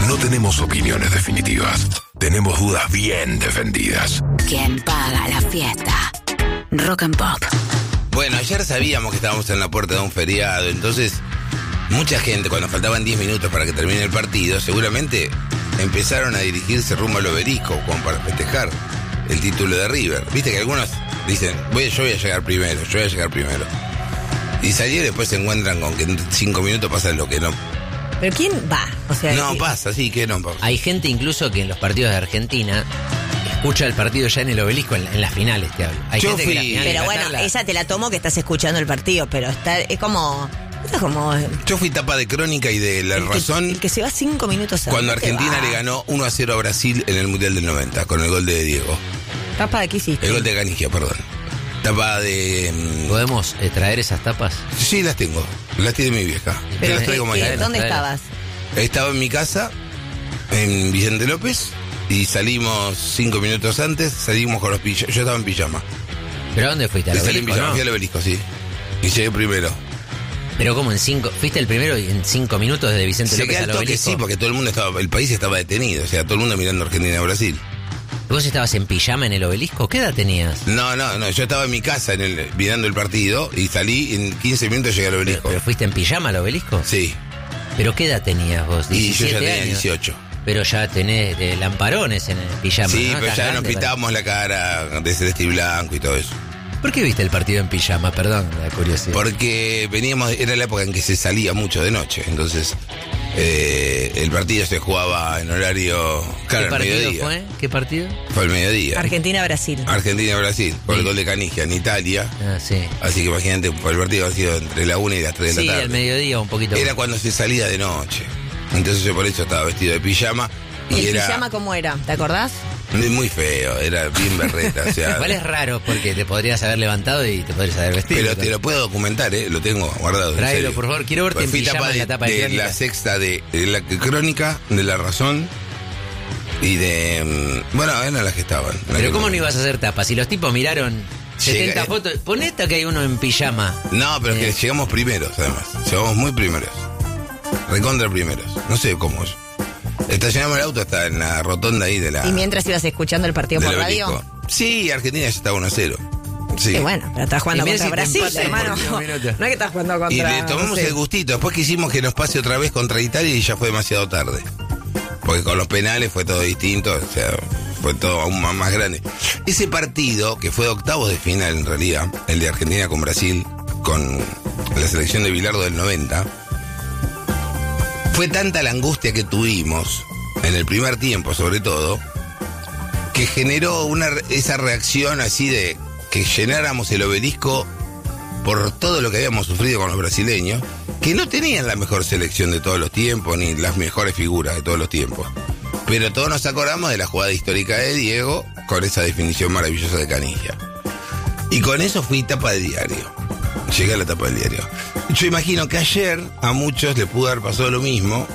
No tenemos opiniones definitivas. Tenemos dudas bien defendidas. ¿Quién paga la fiesta? Rock and Pop. Bueno, ayer sabíamos que estábamos en la puerta de un feriado, entonces mucha gente, cuando faltaban 10 minutos para que termine el partido, seguramente empezaron a dirigirse rumbo al Obelisco, como para festejar el título de River. Viste que algunos dicen, yo voy a llegar primero. Y salieron y después se encuentran con que en 5 minutos pasa lo que no. ¿Pero quién va? O sea, No pasa, sí, que no pasa. Hay gente incluso que en los partidos de Argentina escucha el partido ya en el Obelisco, en las finales te hablo. Hay Yo gente fui- que en las finales Pero de bueno, Qatar esa te la tomo que estás escuchando el partido, pero es como... Yo fui tapa de Crónica y de La el Razón que se va 5 minutos antes. cuando ¿qué Argentina va? le ganó 1-0 a Brasil en el Mundial del 90, con el gol de Diego. Tapa de qué hiciste. El gol de Canigia, perdón. Tapa de... ¿Podemos traer esas tapas? Sí, las tengo. Las tiene mi vieja. Te Pero, las traigo mañana. ¿dónde Traela. estabas? Estaba en mi casa, en Vicente López, y salimos 5 minutos antes, salimos con los pijamas. Yo estaba en pijama. ¿Pero a dónde fuiste? ¿Al Salí en Obelisco, pijama, no? fui al Obelisco, sí. Y llegué primero. Pero como en 5... ¿Fuiste el primero y en 5 minutos desde Vicente Llegué López al al toque, Obelisco? sí, porque todo el mundo estaba, el país estaba detenido, o sea, todo el mundo mirando Argentina y Brasil. ¿Vos estabas en pijama en el Obelisco? ¿Qué edad tenías? No, yo estaba en mi casa mirando el partido y salí, en 15 minutos llegué al Obelisco. ¿Pero fuiste en pijama al Obelisco? Sí, ¿Pero qué edad tenías vos? y yo 17 ya tenía años. 18. Pero ya tenés lamparones en el pijama, Sí, ¿no? pero Estás ya grande nos para- pintábamos la cara de celeste y blanco y todo eso. ¿Por qué viste el partido en pijama? Perdón, la curiosidad. Porque era la época en que se salía mucho de noche, entonces el partido se jugaba en horario, claro, ¿Qué al partido mediodía. fue? ¿Qué partido? Fue al mediodía. Argentina-Brasil. Argentina-Brasil, con el Sí. gol de Canigia en Italia. Ah, sí. Así que imagínate, el partido ha sido entre la 1 y las 3 de Sí, la tarde. al mediodía un poquito. Era cuando se salía de noche. Entonces yo por eso estaba vestido de pijama. ¿Y el era pijama cómo era? ¿Te acordás? muy feo, era bien berreta. O sea, Igual es raro porque te podrías haber levantado y te podrías haber vestido. pero te lo puedo documentar, lo tengo guardado. en Tráelo, serio. por favor. Quiero verte Pues en fui pijama tapa en la tapa de de Crónica. la sexta de la Crónica, de La Razón y de... Bueno, eran las que estaban. Pero ¿cómo no ibas a hacer tapa? Si los tipos miraron 70 Llega- fotos... Ponete que hay uno en pijama. No, pero es que llegamos primeros, además. Llegamos muy primeros. Recontra primeros. No sé cómo es. Estacionamos el auto hasta en la rotonda ahí de la... Y mientras ibas escuchando el partido del por radio. Obelisco. Sí, Argentina ya estaba 1-0. Sí. Sí, bueno, pero estás jugando Y mirá contra si te Brasil, empatan hermano. por último minuto. No es que estás jugando contra... Y le tomamos no sé. el gustito. Después quisimos que nos pase otra vez contra Italia y ya fue demasiado tarde. Porque con los penales fue todo distinto, o sea, fue todo aún más grande. Ese partido, que fue de octavos de final en realidad, el de Argentina con Brasil, con la selección de Bilardo del 90, fue tanta la angustia que tuvimos, en el primer tiempo sobre todo, que generó esa reacción así de que llenáramos el Obelisco por todo lo que habíamos sufrido con los brasileños, que no tenían la mejor selección de todos los tiempos, ni las mejores figuras de todos los tiempos. Pero todos nos acordamos de la jugada histórica de Diego, con esa definición maravillosa de Canigia. Y con eso fui tapa de diario. Llegué a la tapa del diario. Yo imagino que ayer a muchos le pudo haber pasado lo mismo,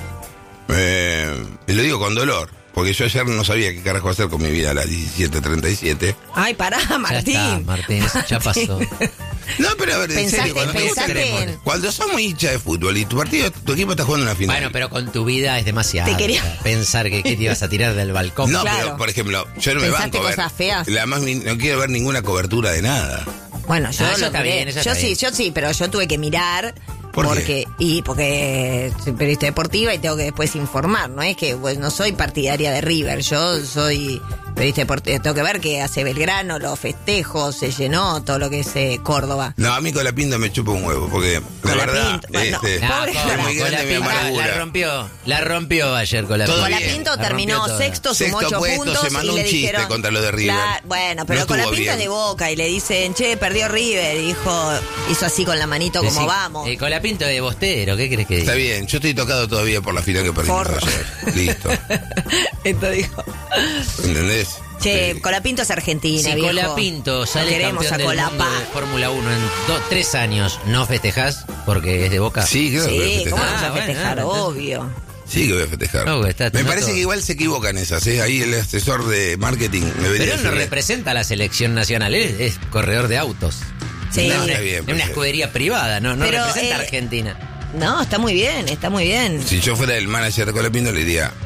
y lo digo con dolor, porque yo ayer no sabía qué carajo hacer con mi vida a las 17:37. Ay, pará, Martín. Ya está, Martín, ya pasó. No, pero a ver, en serio, cuando sos muy hincha de fútbol y tu equipo está jugando una final. Bueno, pero con tu vida es demasiado. Te quería- Pensar que te ibas a tirar del balcón. No, Claro. pero por ejemplo, yo no me ¿Pensaste banco a ver. cosas feas? Además, no quiero ver ninguna cobertura de nada. Bueno, yo eso lo está miré. bien, eso yo está sí, bien. yo sí, pero yo tuve que mirar ¿Por qué? porque soy periodista deportiva y tengo que después informar, no es que pues, no soy partidaria de River, yo soy periodista deportiva, tengo que ver que hace Belgrano, los festejos, se llenó todo lo que es Córdoba. No, a mí Colapinto me chupa un huevo, porque la verdad, Colapinto, bueno, Ah, es pobre muy grande mi amargura. La rompió ayer con la Todo Pinto. bien. Colapinto La terminó rompió toda. sexto, sumó Sexto 8 puesto, puntos se mandó y le un chiste dijeron, contra los de River. Bueno, No pero estuvo Colapinto bien. es de Boca y le dicen, che, perdió River, y hizo así con la manito como Decí, vamos. Con la Pinto de Bostero, ¿qué crees que diga? Está bien, yo estoy tocado todavía por la final que perdimos Forro. ayer. Listo. Esto dijo. ¿Entendés? Che, Sí. Colapinto es Argentina, Si viejo. Colapinto Lo sale queremos campeón a del mundo Colapá. de Fórmula 1 en 3 años, ¿no festejás porque es de Boca? Sí, creo que voy a Sí, festejar. ¿cómo vamos a bueno, festejar? entonces- Obvio. Sí que voy a festejar. No, está me tomando parece todo. que igual se equivocan esas, ¿eh? Ahí el asesor de marketing me Pero debería él no decirle. representa a la selección nacional, él es corredor de autos. Sí. No, Es está bien, una pero- escudería privada, no Pero, representa a Argentina. No, está muy bien, está muy bien. Si yo fuera el manager de Colapinto le diría,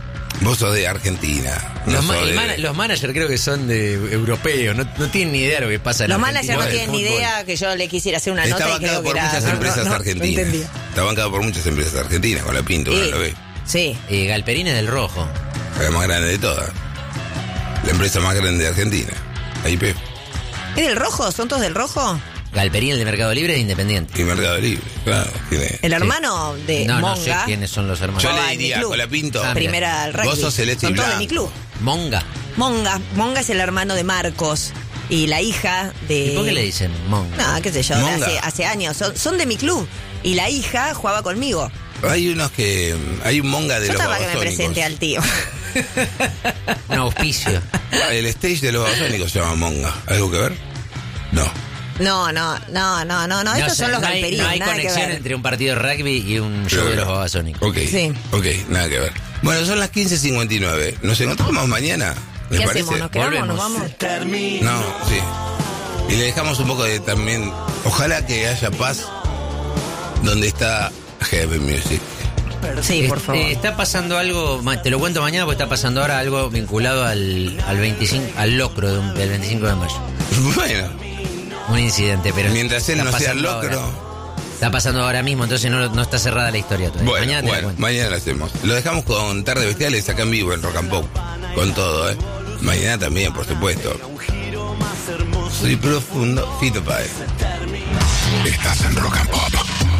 Vos sos de Argentina. Los managers creo que son de europeos, no tienen ni idea de lo que pasa en Los Argentina. managers no tienen ni idea que yo le quisiera hacer una nota y creo que era... Está bancado por muchas empresas argentinas. entendía. Está bancado por muchas empresas argentinas, con la Pinto, uno lo ve. Sí. Galperín es del Rojo. La más grande de todas. La empresa más grande de Argentina. La IPF. ¿Es del Rojo? ¿Son todos del Rojo? Galperín, el de Mercado Libre, es Independiente. Y Mercado Libre, claro. Tiene... El hermano de No Monga. sé quiénes son los hermanos. Yo Jugaba le en mi diría, club. con la Pinto. Primera al rugby. Vos sos celeste y Son todos de blanco. mi club. Monga. Monga es el hermano de Marcos. Y la hija de... ¿Y por qué le dicen Monga? No, qué sé yo, Monga. hace años. Son de mi club. Y la hija jugaba conmigo. Hay unos que... Hay un Monga de Yo los estaba que me Babasónicos. presente al tío. Un auspicio. El stage de los Babasónicos se llama Monga. ¿Algo que ver? No. No. Estos sé, son los no hay galperinos. No hay nada que conexión ver. entre un partido de rugby y un show de los Babasónicos. Ok. Sí. Ok, nada que ver. Bueno, son las 15:59. ¿Nos encontramos mañana? ¿Les ¿Qué parece? hacemos? ¿Nos quedamos? Volvemos. ¿Nos vamos? No, sí. Y le dejamos un poco de también... Ojalá que haya paz donde está Heavy Music. Sí, por favor. Está pasando algo, te lo cuento mañana porque está pasando ahora algo vinculado al 25, al locro del 25 de mayo. Bueno, Un incidente, pero mientras él está no sea pasando locro... ahora. Está pasando ahora mismo, entonces no está cerrada la historia todavía. Bueno, mañana te la cuento. mañana lo hacemos. Lo dejamos con Tarde Bestiales acá en vivo en Rock and Pop. Con todo, ¿eh? Mañana también, por supuesto. Soy profundo. Fito Páez. Estás en Rock and Pop.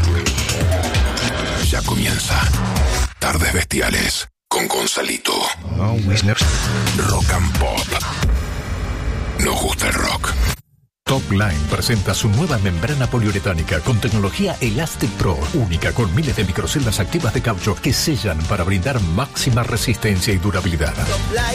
Ya comienza Tardes Bestiales con Gonzalito. Rock and Pop. Nos gusta el rock. Top Line presenta su nueva membrana poliuretánica con tecnología Elastic Pro, única con miles de microceldas activas de caucho que sellan para brindar máxima resistencia y durabilidad.